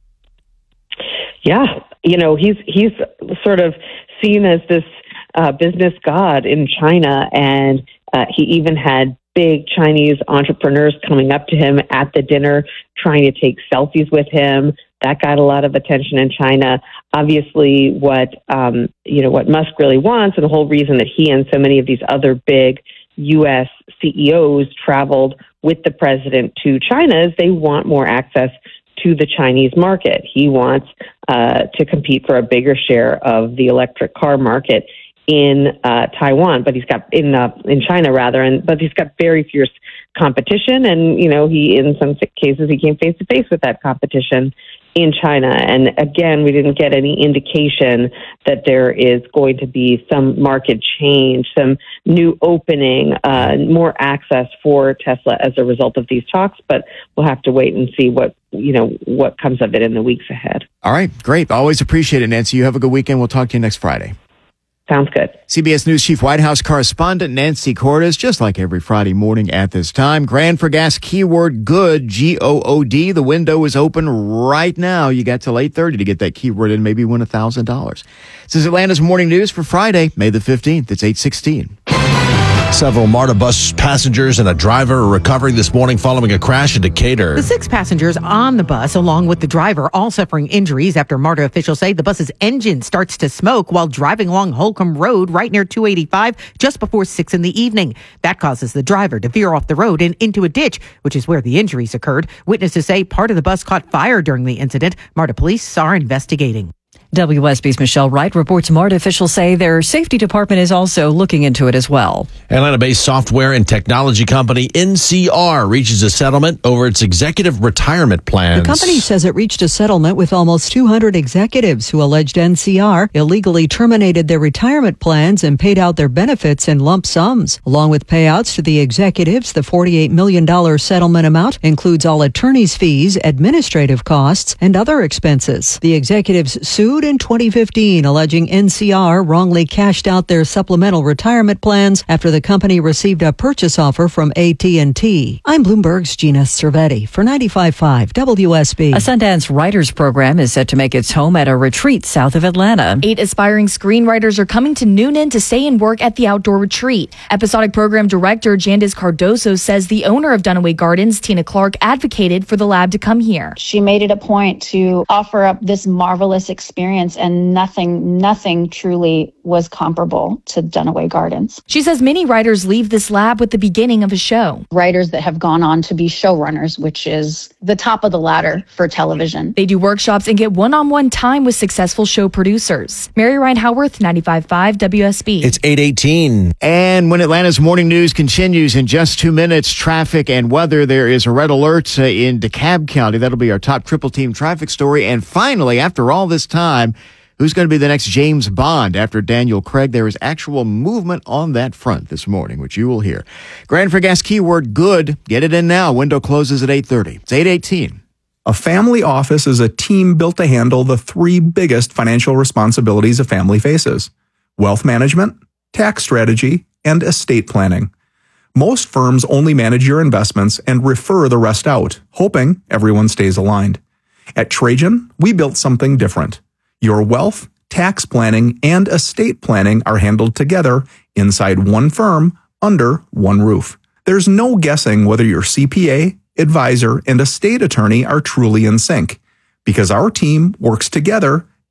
Yeah, you know, he's he's sort of seen as this uh, business god in China, and uh, he even had big Chinese entrepreneurs coming up to him at the dinner, trying to take selfies with him. That got a lot of attention in China. Obviously, what um, you know, what Musk really wants, and the whole reason that he and so many of these other big U S C E Os traveled with the president to China, is they want more access to the Chinese market. He wants uh, to compete for a bigger share of the electric car market in uh, Taiwan, but he's got in uh, in China rather, and but he's got very fierce competition, and you know, he in some cases he came face to face with that competition in China. And again, we didn't get any indication that there is going to be some market change, some new opening, uh, more access for Tesla as a result of these talks. But we'll have to wait and see what, you know, what comes of it in the weeks ahead. All right, great. Always appreciate it, Nancy. You have a good weekend. We'll talk to you next Friday. Sounds good. C B S News Chief White House correspondent Nancy Cordes, just like every Friday morning at this time. Grand for Gas keyword good, G O O D. The window is open right now. You got till eight thirty to get that keyword in, maybe win one thousand dollars. This is Atlanta's Morning News for Friday, May the fifteenth. It's eight sixteen. Several MARTA bus passengers and a driver are recovering this morning following a crash in Decatur. The six passengers on the bus, along with the driver, all suffering injuries after MARTA officials say the bus's engine starts to smoke while driving along Holcomb Road right near two eighty-five just before six in the evening. That causes the driver to veer off the road and into a ditch, which is where the injuries occurred. Witnesses say part of the bus caught fire during the incident. MARTA police are investigating. W S B's Michelle Wright reports MARTA officials say their safety department is also looking into it as well. Atlanta-based software and technology company N C R reaches a settlement over its executive retirement plans. The company says it reached a settlement with almost two hundred executives who alleged N C R illegally terminated their retirement plans and paid out their benefits in lump sums. Along with payouts to the executives, the forty-eight million dollars settlement amount includes all attorney's fees, administrative costs, and other expenses. The executives sued in twenty fifteen, alleging N C R wrongly cashed out their supplemental retirement plans after the company received a purchase offer from A T and T. I'm Bloomberg's Gina Cervetti for ninety-five point five W S B. A Sundance Writers Program is set to make its home at a retreat south of Atlanta. Eight aspiring screenwriters are coming to Noonan to stay and work at the outdoor retreat. Episodic program director Jandis Cardoso says the owner of Dunaway Gardens, Tina Clark, advocated for the lab to come here. She made it a point to offer up this marvelous experience, and nothing, nothing truly was comparable to Dunaway Gardens. She says many writers leave this lab with the beginning of a show. Writers that have gone on to be showrunners, which is the top of the ladder for television. They do workshops and get one-on-one time with successful show producers. Mary Ryan Howarth, ninety-five point five W S B. It's eight eighteen. And when Atlanta's Morning News continues in just two minutes, traffic and weather, there is a red alert uh, in DeKalb County. That'll be our top triple team traffic story. And finally, after all this time, who's going to be the next James Bond after Daniel Craig? There is actual movement on that front this morning, which you will hear. Grand for Gas keyword good. Get it in now. Window closes at eight thirty. It's eight eighteen. A family office is a team built to handle the three biggest financial responsibilities a family faces: wealth management, tax strategy, and estate planning. Most firms only manage your investments and refer the rest out, hoping everyone stays aligned. At Trajan, we built something different. Your wealth, tax planning, and estate planning are handled together inside one firm under one roof. There's no guessing whether your C P A, advisor, and estate attorney are truly in sync, because our team works together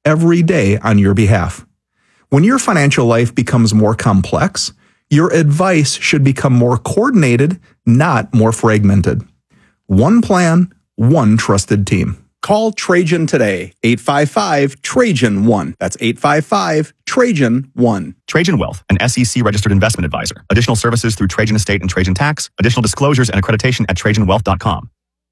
every day on your behalf. When your financial life becomes more complex, your advice should become more coordinated, not more fragmented. One plan, one trusted team. Call Trajan today, eight five five, Trajan one. That's eight five five, Trajan one. Trajan Wealth, an S E C-registered investment advisor. Additional services through Trajan Estate and Trajan Tax. Additional disclosures and accreditation at trajan wealth dot com.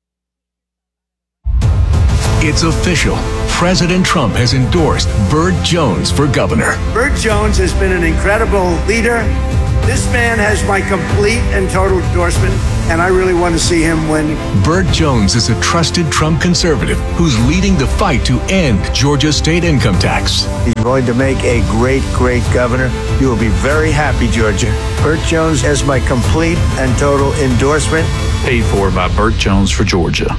It's official. President Trump has endorsed Burt Jones for governor. Burt Jones has been an incredible leader. This man has my complete and total endorsement, and I really want to see him win. Burt Jones is a trusted Trump conservative who's leading the fight to end Georgia's state income tax. He's going to make a great, great governor. You will be very happy, Georgia. Burt Jones has my complete and total endorsement. Paid for by Burt Jones for Georgia.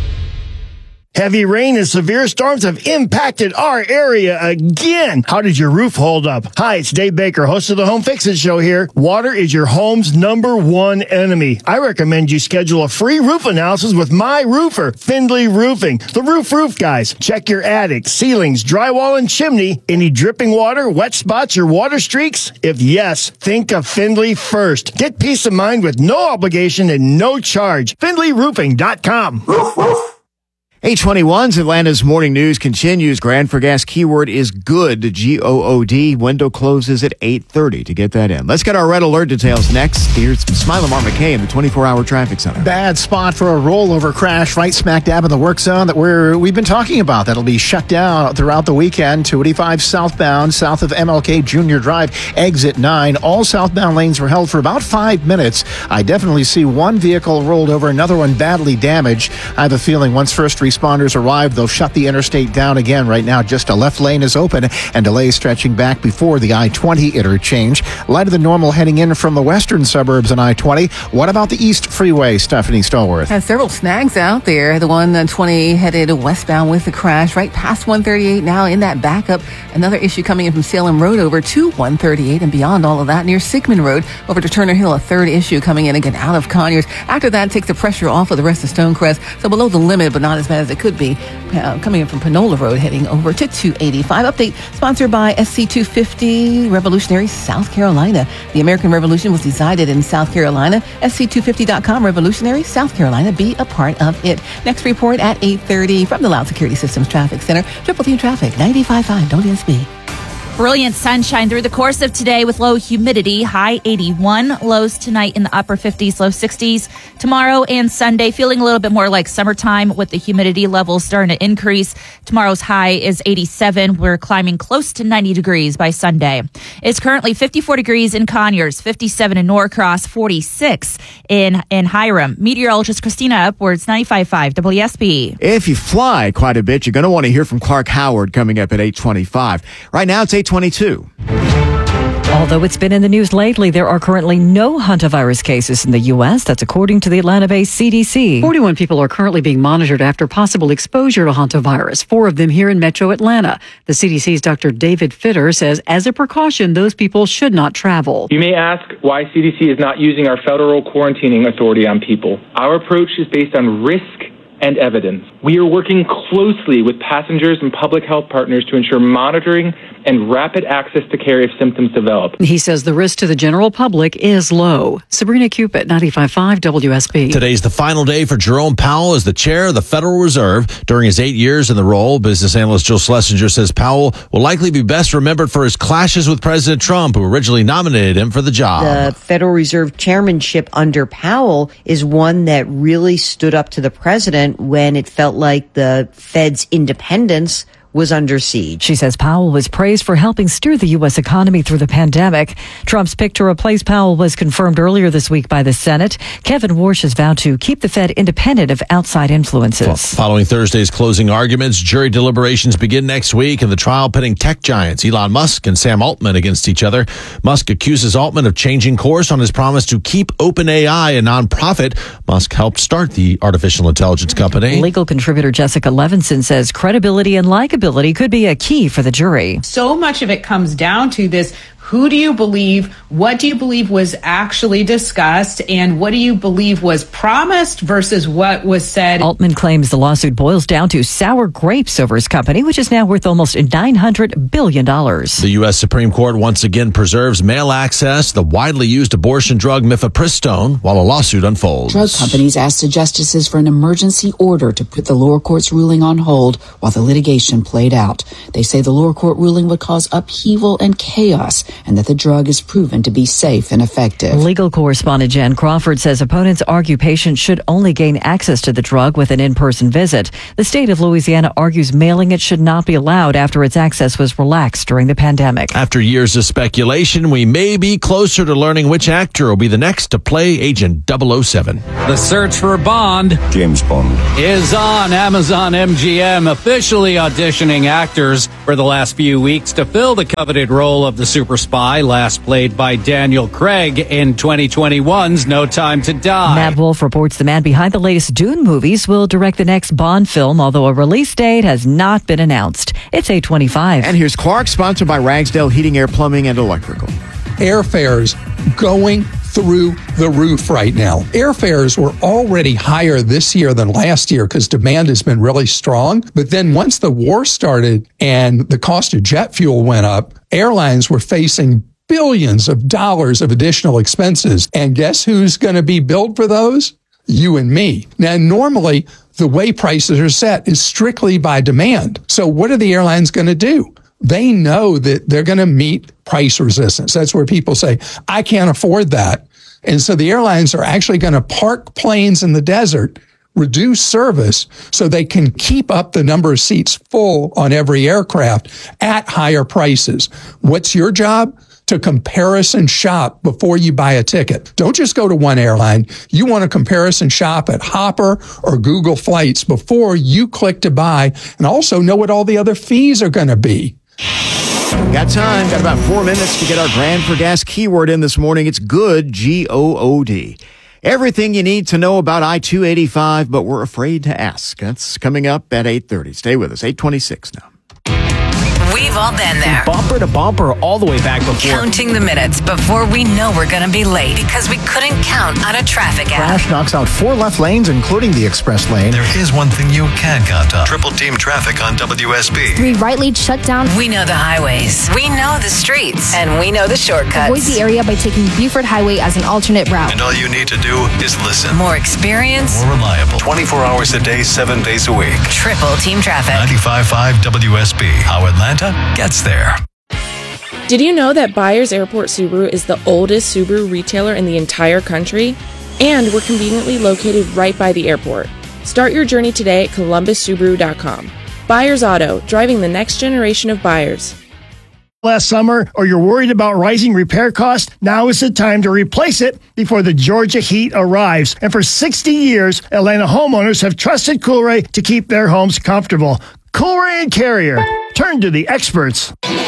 Heavy rain and severe storms have impacted our area again. How did your roof hold up? Hi, it's Dave Baker, host of the Home Fix-It Show here. Water is your home's number one enemy. I recommend you schedule a free roof analysis with my roofer, Findlay Roofing. The Roof Roof guys. Check your attic, ceilings, drywall, and chimney. Any dripping water, wet spots, or water streaks? If yes, think of Findlay first. Get peace of mind with no obligation and no charge. Findlay Roofing dot com. Roof, roof. eight twenty-one's Atlanta's Morning News continues. Grand for gas keyword is good, G O O D. Window closes at eight thirty to get that in. Let's get our red alert details next. Here's Smiley Mark McKay in the twenty-four hour traffic center. Bad spot for a rollover crash right smack dab in the work zone that we're, we've been talking about. That'll be shut down throughout the weekend. two eighty-five southbound, south of M L K Junior Drive, exit nine. All southbound lanes were held for about five minutes. I definitely see one vehicle rolled over, another one badly damaged. I have a feeling once first responders arrive, they'll shut the interstate down again. Right now, just a left lane is open and delays stretching back before the I twenty interchange. Lighter than normal heading in from the western suburbs on I twenty. What about the East Freeway, Stephanie Stallworth? Has several snags out there. The one on twenty headed westbound with the crash right past one thirty-eight now in that backup. Another issue coming in from Salem Road over to one thirty-eight and beyond all of that near Sickman Road over to Turner Hill. A third issue coming in again out of Conyers. After that, takes the pressure off of the rest of Stonecrest. So below the limit, but not as bad as it could be. Uh, coming in from Panola Road, heading over to two eighty-five. Update sponsored by S C two fifty Revolutionary, South Carolina. The American Revolution was decided in South Carolina. S C two fifty dot com Revolutionary, South Carolina. Be a part of it. Next report at eight thirty from the Loud Security Systems Traffic Center. Triple Team Traffic, ninety-five point five W S B. Brilliant sunshine through the course of today with low humidity, high eighty-one, lows tonight in the upper fifties, low sixties. Tomorrow and Sunday, feeling a little bit more like summertime with the humidity levels starting to increase. Tomorrow's high is eighty-seven. We're climbing close to ninety degrees by Sunday. It's currently fifty-four degrees in Conyers, fifty-seven in Norcross, forty-six in, in Hiram. Meteorologist Christina Upwards, ninety-five point five W S B. If you fly quite a bit, you're going to want to hear from Clark Howard coming up at eight twenty-five. Right now, it's eight twenty-two. Although it's been in the news lately, there are currently no hantavirus cases in the U S. That's according to the Atlanta-based C D C. forty-one people are currently being monitored after possible exposure to hantavirus, four of them here in metro Atlanta. The C D C's Doctor David Fitter says as a precaution, those people should not travel. You may ask why C D C is not using our federal quarantining authority on people. Our approach is based on risk and evidence. We are working closely with passengers and public health partners to ensure monitoring and rapid access to care if symptoms develop. He says the risk to the general public is low. Sabrina Cupid, ninety-five point five W S B. Today's the final day for Jerome Powell as the chair of the Federal Reserve. During his eight years in the role, business analyst Joe Schlesinger says Powell will likely be best remembered for his clashes with President Trump, who originally nominated him for the job. The Federal Reserve chairmanship under Powell is one that really stood up to the president when it felt like the Fed's independence was under siege. She says Powell was praised for helping steer the U S economy through the pandemic. Trump's pick to replace Powell was confirmed earlier this week by the Senate. Kevin Warsh has vowed to keep the Fed independent of outside influences. Following Thursday's closing arguments, jury deliberations begin next week in the trial pitting tech giants Elon Musk and Sam Altman against each other. Musk accuses Altman of changing course on his promise to keep OpenAI a nonprofit. Musk helped start the artificial intelligence company. Legal contributor Jessica Levinson says credibility and likability could be a key for the jury. So much of it comes down to this Who do you believe? What do you believe was actually discussed? And what do you believe was promised versus what was said? Altman claims the lawsuit boils down to sour grapes over his company, which is now worth almost nine hundred billion dollars. The U S Supreme Court once again preserves mail access, the widely used abortion drug mifepristone, while a lawsuit unfolds. Drug companies asked the justices for an emergency order to put the lower court's ruling on hold while the litigation played out. They say the lower court ruling would cause upheaval and chaos, and that the drug is proven to be safe and effective. Legal correspondent Jan Crawford says opponents argue patients should only gain access to the drug with an in-person visit. The state of Louisiana argues mailing it should not be allowed after its access was relaxed during the pandemic. After years of speculation, we may be closer to learning which actor will be the next to play Agent double oh seven. The search for Bond, James Bond, is on. Amazon M G M officially auditioning actors for the last few weeks to fill the coveted role of the super spy, last played by Daniel Craig in twenty twenty-one's No Time to Die. Matt Wolf reports the man behind the latest Dune movies will direct the next Bond film, although a release date has not been announced. It's eight twenty-five. And here's Clark, sponsored by Ragsdale Heating, Air, Plumbing, and Electrical. Airfares going through the roof right now. Airfares were already higher this year than last year because demand has been really strong. But then once the war started and the cost of jet fuel went up, airlines were facing billions of dollars of additional expenses. And guess who's going to be billed for those? You and me. Now, normally, the way prices are set is strictly by demand. So what are the airlines going to do? They know that they're going to meet price resistance. That's where people say, I can't afford that. And so the airlines are actually going to park planes in the desert, reduce service so they can keep up the number of seats full on every aircraft at higher prices. What's your job? To comparison shop before you buy a ticket. Don't just go to one airline. You want to comparison shop at Hopper or Google Flights before you click to buy, and also know what all the other fees are going to be. Got time. Got about four minutes to get our Grand for Gas keyword in this morning. It's good, G O O D. Everything you need to know about I two eighty-five, but we're afraid to ask. That's coming up at eight thirty. Stay with us. eight twenty-six now. We've all been there. Bumper to bumper all the way back before. Counting the minutes before we know we're going to be late because we couldn't count on a traffic app. Crash knocks out four left lanes, including the express lane. There is one thing you can count on. Triple team traffic on W S B. Three right lanes shut down. We know the highways. We know the streets. And we know the shortcuts. Avoid the area by taking Buford Highway as an alternate route. And all you need to do is listen. More experience. More reliable. twenty-four hours a day, seven days a week. Triple team traffic. ninety-five point five W S B. How Atlanta gets there. Did you know that Byers Airport Subaru is the oldest Subaru retailer in the entire country? And we're conveniently located right by the airport. Start your journey today at columbus subaru dot com. Byers Auto, driving the next generation of buyers. Last summer, or you're worried about rising repair costs, now is the time to replace it before the Georgia heat arrives. And for sixty years, Atlanta homeowners have trusted Coolray to keep their homes comfortable. Coolray and Carrier. Turn to the experts.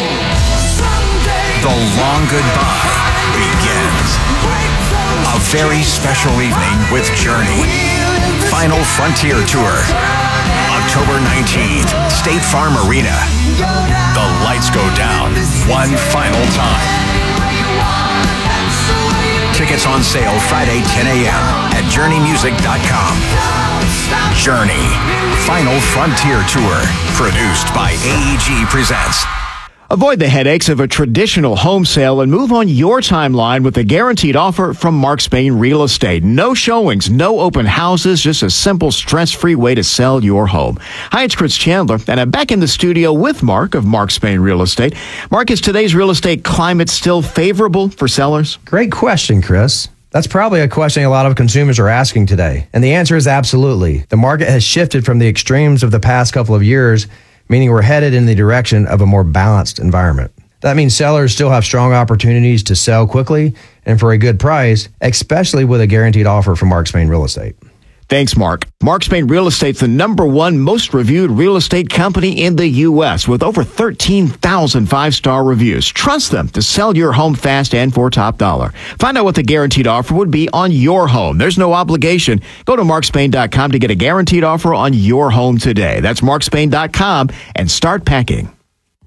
The long goodbye begins. A very special evening with Journey. Final Frontier Tour. October nineteenth, State Farm Arena. The lights go down one final time. Tickets on sale Friday, ten a.m. at journey music dot com. Journey. Final Frontier Tour. Produced by A E G Presents. Avoid the headaches of a traditional home sale and move on your timeline with a guaranteed offer from Mark Spain Real Estate. No showings, no open houses, just a simple, stress-free way to sell your home. Hi, it's Chris Chandler, and I'm back in the studio with Mark of Mark Spain Real Estate. Mark, is today's real estate climate still favorable for sellers? Great question, Chris. That's probably a question a lot of consumers are asking today. And the answer is absolutely. The market has shifted from the extremes of the past couple of years, meaning we're headed in the direction of a more balanced environment. That means sellers still have strong opportunities to sell quickly and for a good price, especially with a guaranteed offer from Mark Spain Real Estate. Thanks, Mark. Mark Spain Real Estate's the number one most reviewed real estate company in the U S with over thirteen thousand five-star reviews. Trust them to sell your home fast and for top dollar. Find out what the guaranteed offer would be on your home. There's no obligation. Go to mark spain dot com to get a guaranteed offer on your home today. That's mark spain dot com and start packing.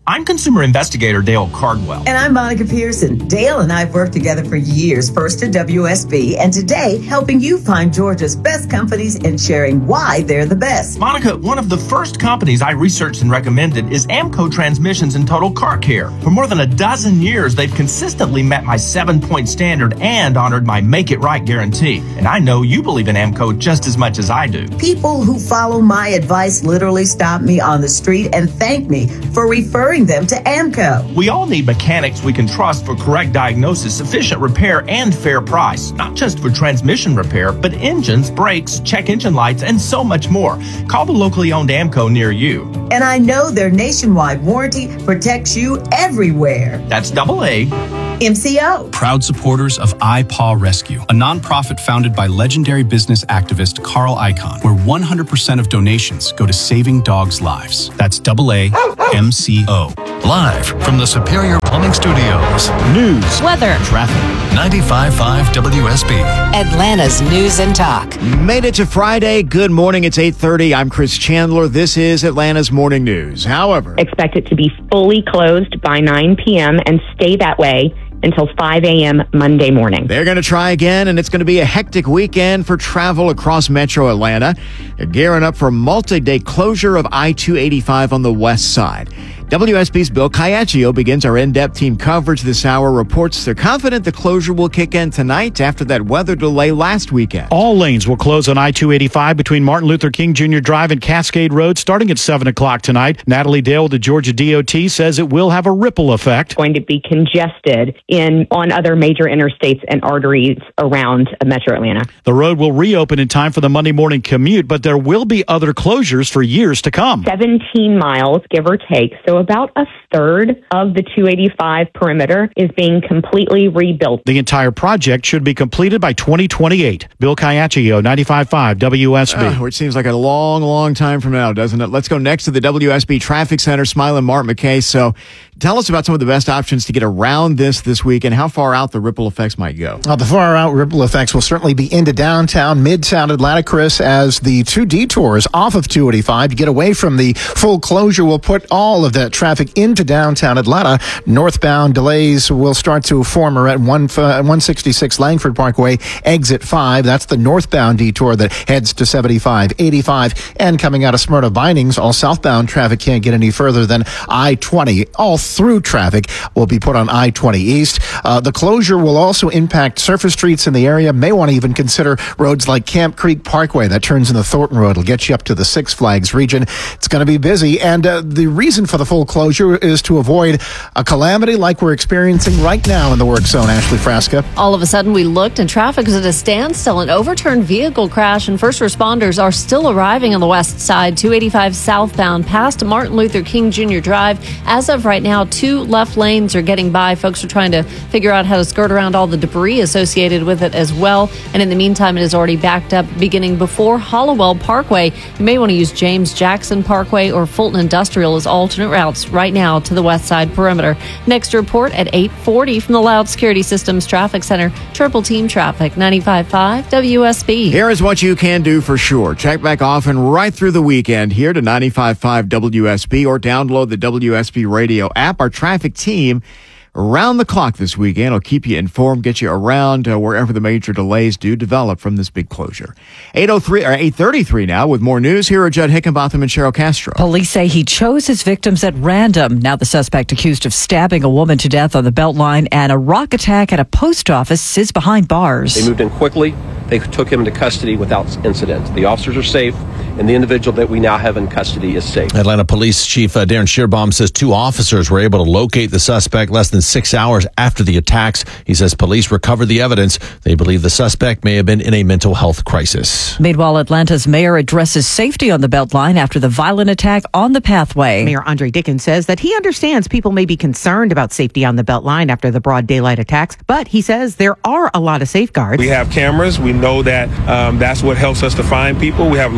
I'm consumer investigator Dale Cardwell. And I'm Monica Pearson. Dale and I have worked together for years, first at W S B, and today helping you find Georgia's best companies and sharing why they're the best. Monica, one of the first companies I researched and recommended is Amco Transmissions and Total Car Care. For more than a dozen years, they've consistently met my seven-point standard and honored my Make It Right guarantee. And I know you believe in Amco just as much as I do. People who follow my advice literally stop me on the street and thank me for referring them to Amco. We all need mechanics we can trust for correct diagnosis, efficient repair, and fair price. Not just for transmission repair, but engines, brakes, check engine lights, and so much more. Call the locally owned Amco near you. And I know their nationwide warranty protects you everywhere. That's double A. M C O. Proud supporters of iPaw Rescue, a nonprofit founded by legendary business activist Carl Icahn, where one hundred percent of donations go to saving dogs' lives. That's double A M C O. Live from the Superior Plumbing Studios. News, weather, traffic. ninety-five point five W S B. Atlanta's News and Talk. Made it to Friday. Good morning. It's eight thirty. I'm Chris Chandler. This is Atlanta's Morning News. However, expect it to be fully closed by nine p.m. and stay that way until five a.m. Monday morning. They're going to try again, and it's going to be a hectic weekend for travel across metro Atlanta. They're gearing up for a multi-day closure of I two eighty-five on the west side. W S B's Bill Caiaccio begins our in-depth team coverage this hour. Reports they're confident the closure will kick in tonight after that weather delay last weekend. All lanes will close on I two eighty-five between Martin Luther King Junior Drive and Cascade Road starting at seven o'clock tonight. Natalie Dale with the Georgia D O T says it will have a ripple effect. Going to be congested in on other major interstates and arteries around Metro Atlanta. The road will reopen in time for the Monday morning commute, but there will be other closures for years to come. seventeen miles, give or take. So about a third of the two eighty-five perimeter is being completely rebuilt. The entire project should be completed by twenty twenty-eight. Bill Caiaccio, ninety-five point five W S B. Uh, which seems like a long, long time from now, doesn't it? Let's go next to the W S B Traffic Center. Smiling Mark McKay. So tell us about some of the best options to get around this this week and how far out the ripple effects might go. Well, the far out ripple effects will certainly be into downtown, midtown Atlanta, Chris, as the two detours off of two eighty-five to get away from the full closure will put all of that traffic into downtown Atlanta. Northbound delays will start to form at one sixty-six Langford Parkway, exit five. That's the northbound detour that heads to seventy-five, eighty-five, and coming out of Smyrna Bindings, all southbound traffic can't get any further than I twenty. All through traffic will be put on I twenty East. Uh, the closure will also impact surface streets in the area. May want to even consider roads like Camp Creek Parkway that turns into Thornton Road. It'll get you up to the Six Flags region. It's going to be busy, and uh, the reason for the full closure is to avoid a calamity like we're experiencing right now in the work zone. Ashley Frasca. All of a sudden, we looked and traffic was at a standstill. An overturned vehicle crash, and first responders are still arriving on the west side, two eighty-five southbound past Martin Luther King Junior Drive. As of right now, two left lanes are getting by. Folks are trying to figure out how to skirt around all the debris associated with it as well. And in the meantime, it is already backed up beginning before Hollowell Parkway. You may want to use James Jackson Parkway or Fulton Industrial as alternate routes right now to the west side perimeter. Next report at eight forty from the Loud Security Systems Traffic Center. Triple Team Traffic, ninety-five point five W S B. Here is what you can do for sure. Check back often right through the weekend here to ninety-five point five W S B or download the W S B radio app. Our traffic team around the clock this weekend will keep you informed, get you around uh, wherever the major delays do develop from this big closure. eight oh three or eight thirty-three now with more news. Here are Judd Hickenbotham and Cheryl Castro. Police say he chose his victims at random. Now the suspect accused of stabbing a woman to death on the Beltline and a rock attack at a post office is behind bars. They moved in quickly. They took him into custody without incident. The officers are safe, and the individual that we now have in custody is safe. Atlanta Police Chief uh, Darren Shearbaum says two officers were able to locate the suspect less than six hours after the attacks. He says police recovered the evidence. They believe the suspect may have been in a mental health crisis. Meanwhile, Atlanta's mayor addresses safety on the Beltline after the violent attack on the pathway. Mayor Andre Dickens says that he understands people may be concerned about safety on the Beltline after the broad daylight attacks, but he says there are a lot of safeguards. We have cameras. We know that um, that's what helps us to find people. We have lighting.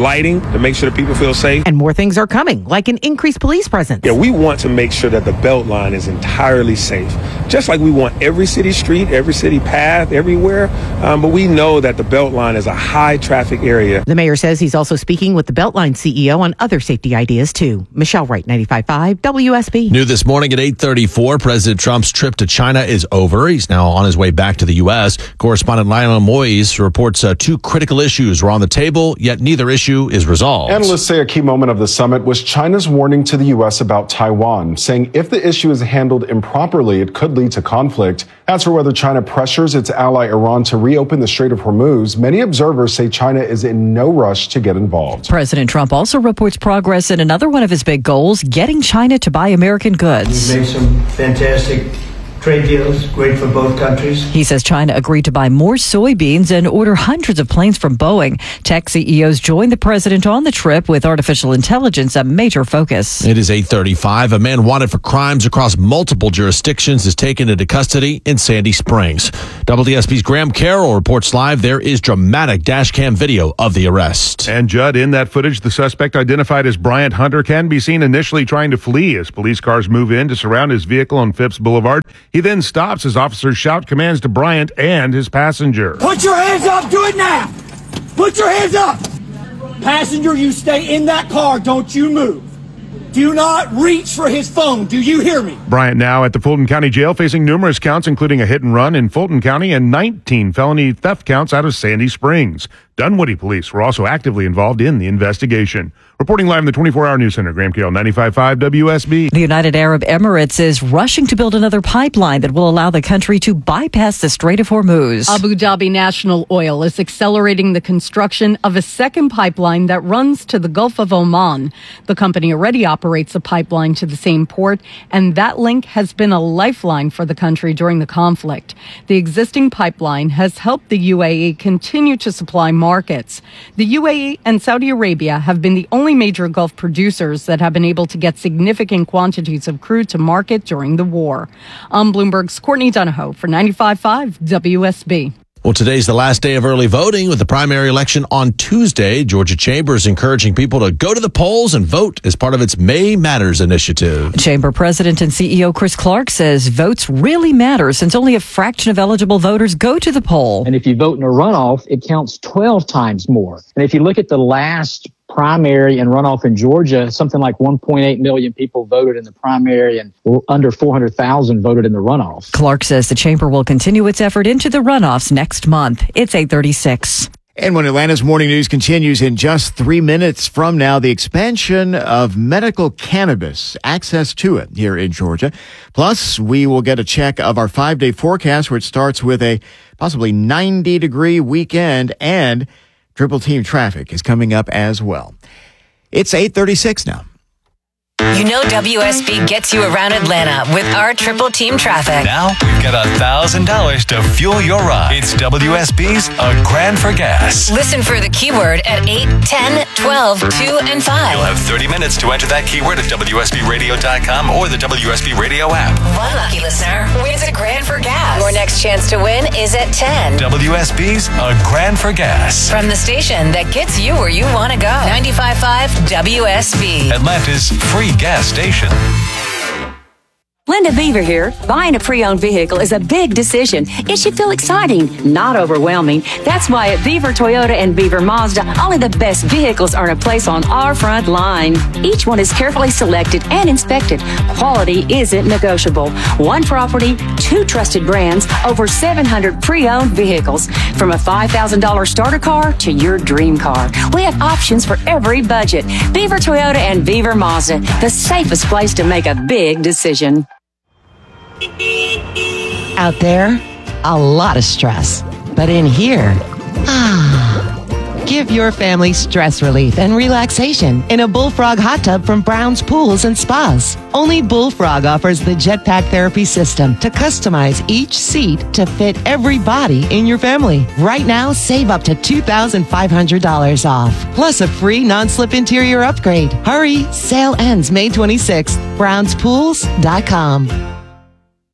to make sure that people feel safe. And more things are coming, like an increased police presence. Yeah, we want to make sure that the Beltline is entirely safe, just like we want every city street, every city path, everywhere. Um, but we know that the Beltline is a high traffic area. The mayor says he's also speaking with the Beltline C E O on other safety ideas, too. Michelle Wright, ninety-five point five W S B. New this morning at eight thirty-four, President Trump's trip to China is over. He's now on his way back to the U S. Correspondent Lionel Moyes reports uh, two critical issues were on the table, yet neither issue is resolved. Analysts say a key moment of the summit was China's warning to the U S about Taiwan, saying if the issue is handled improperly, it could lead to conflict. As for whether China pressures its ally Iran to reopen the Strait of Hormuz, many observers say China is in no rush to get involved. President Trump also reports progress in another one of his big goals, getting China to buy American goods. We've made some fantastic trade deals, great for both countries. He says China agreed to buy more soybeans and order hundreds of planes from Boeing. Tech C E Os joined the president on the trip with artificial intelligence a major focus. It is eight thirty-five. A man wanted for crimes across multiple jurisdictions is taken into custody in Sandy Springs. W D S B's Graham Carroll reports live there is dramatic dash cam video of the arrest. And Judd, in that footage, the suspect identified as Bryant Hunter can be seen initially trying to flee as police cars move in to surround his vehicle on Phipps Boulevard. He then stops as officers shout commands to Bryant and his passenger. Put your hands up, do it now! Put your hands up! Passenger, you stay in that car, don't you move. Do not reach for his phone, do you hear me? Bryant now at the Fulton County Jail facing numerous counts, including a hit and run in Fulton County and nineteen felony theft counts out of Sandy Springs. Dunwoody police were also actively involved in the investigation. Reporting live in the twenty-four hour News Center, Graham Carroll, ninety-five point five W S B. The United Arab Emirates is rushing to build another pipeline that will allow the country to bypass the Strait of Hormuz. Abu Dhabi National Oil is accelerating the construction of a second pipeline that runs to the Gulf of Oman. The company already operates a pipeline to the same port, and that link has been a lifeline for the country during the conflict. The existing pipeline has helped the U A E continue to supply markets. The U A E and Saudi Arabia have been the only major Gulf producers that have been able to get significant quantities of crude to market during the war. I'm Bloomberg's Courtney Donahoe for ninety-five point five W S B. Well, today's the last day of early voting with the primary election on Tuesday. Georgia Chamber is encouraging people to go to the polls and vote as part of its May Matters initiative. Chamber President and C E O Chris Clark says votes really matter since only a fraction of eligible voters go to the poll. And if you vote in a runoff, it counts twelve times more. And if you look at the last primary and runoff in Georgia, something like one point eight million people voted in the primary and under four hundred thousand voted in the runoff. Clark says the chamber will continue its effort into the runoffs next month. It's eight thirty-six. And when Atlanta's Morning News continues in just three minutes from now, the expansion of medical cannabis, access to it here in Georgia. Plus, we will get a check of our five-day forecast, which starts with a possibly ninety-degree weekend, and Triple Team Traffic is coming up as well. It's eight thirty-six now. You know W S B gets you around Atlanta with our Triple Team Traffic. Now we've got a thousand dollars to fuel your ride. It's W S B's A Grand for Gas. Listen for the keyword at eight, ten, twelve, two, and five. You'll have thirty minutes to enter that keyword at W S B radio dot com or the W S B radio app. One lucky listener wins a grand for gas. Your next chance to win is at ten. W S B's A Grand for Gas. From the station that gets you where you want to go. ninety-five point five W S B. Atlanta's free gas station. Linda Beaver here. Buying a pre-owned vehicle is a big decision. It should feel exciting, not overwhelming. That's why at Beaver Toyota and Beaver Mazda, only the best vehicles earn a place on our front line. Each one is carefully selected and inspected. Quality isn't negotiable. One property, two trusted brands, over seven hundred pre-owned vehicles. From a five thousand dollars starter car to your dream car. We have options for every budget. Beaver Toyota and Beaver Mazda, the safest place to make a big decision. Out there, a lot of stress. But in here, ah, give your family stress relief and relaxation in a Bullfrog hot tub from Brown's Pools and Spas. Only Bullfrog offers the Jetpack Therapy System to customize each seat to fit every body in your family. Right now, save up to two thousand five hundred dollars off, plus a free non-slip interior upgrade. Hurry, sale ends May twenty-sixth. browns pools dot com.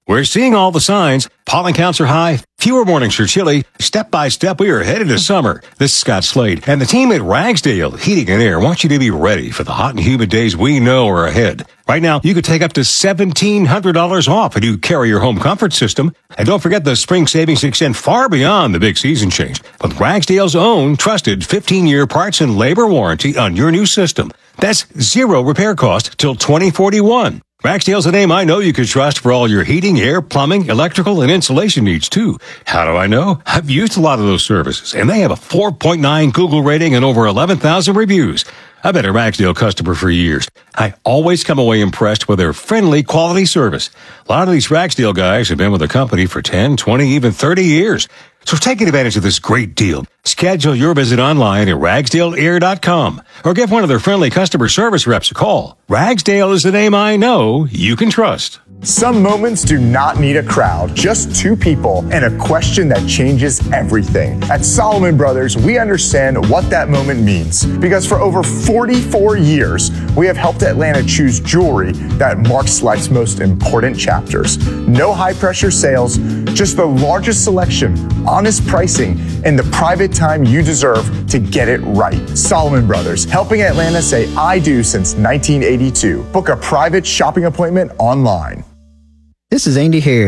We're seeing all the signs. Pollen counts are high. Fewer mornings are chilly. Step by step, we are headed to summer. This is Scott Slade, and the team at Ragsdale Heating and Air wants you to be ready for the hot and humid days we know are ahead. Right now, you could take up to seventeen hundred dollars off if you carry your home comfort system. And don't forget the spring savings extend far beyond the big season change with Ragsdale's own trusted fifteen-year parts and labor warranty on your new system. That's zero repair cost till twenty forty-one. Ragsdale's a name I know you could trust for all your heating, air, plumbing, electrical, and insulation needs, too. How do I know? I've used a lot of those services, and they have a four point nine Google rating and over eleven thousand reviews. I've been a Ragsdale customer for years. I always come away impressed with their friendly, quality service. A lot of these Ragsdale guys have been with the company for ten, twenty, even thirty years. So take advantage of this great deal. Schedule your visit online at ragsdale air dot com or give one of their friendly customer service reps a call. Ragsdale is the name I know you can trust. Some moments do not need a crowd, just two people and a question that changes everything. At Solomon Brothers, we understand what that moment means because for over forty-four years, we have helped Atlanta choose jewelry that marks life's most important chapters. No high pressure sales, just the largest selection, honest pricing, and the private time you deserve to get it right. Solomon Brothers, helping Atlanta say I do since nineteen eighty-two. Book a private shopping appointment online. This is Andy Harris.